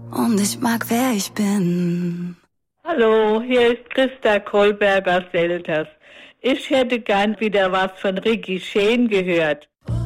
Und ich mag, wer ich bin. Hallo, hier ist Christa Kohlberger Selters. Ich hätte gern wieder was von Ricky Shane gehört.